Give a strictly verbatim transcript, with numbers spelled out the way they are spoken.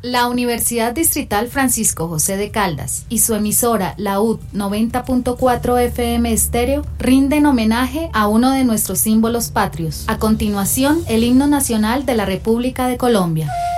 La Universidad Distrital Francisco José de Caldas y su emisora La U D noventa punto cuatro F M Estéreo rinden homenaje a uno de nuestros símbolos patrios. A continuación, el himno nacional de la República de Colombia.